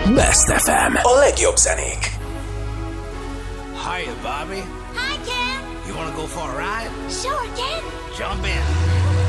Best FM. A legjobb zenék. Hiya, Bobby. Hi, Ken. You want to go for a ride? Sure, Ken. Jump in.